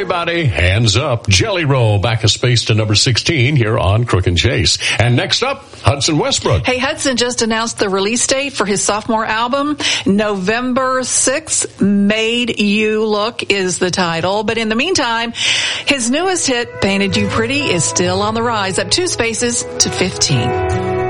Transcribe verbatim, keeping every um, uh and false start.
everybody, hands up. Jelly Roll back a space to number sixteen here on Crook and Chase. And next up, Hudson Westbrook. Hey, Hudson just announced the release date for his sophomore album. November sixth, Made You Look is the title. But in the meantime, his newest hit, Painted You Pretty, is still on the rise, up two spaces to fifteen.